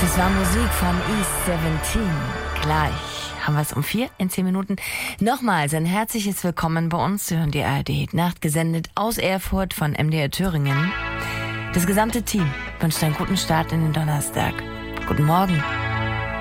Das war Musik von E17. Gleich haben wir es um 4 in 10 Minuten. Nochmals ein herzliches Willkommen bei uns. Sie hören die ARD-Nacht, gesendet aus Erfurt von MDR Thüringen. Das gesamte Team wünscht einen guten Start in den Donnerstag. Guten Morgen.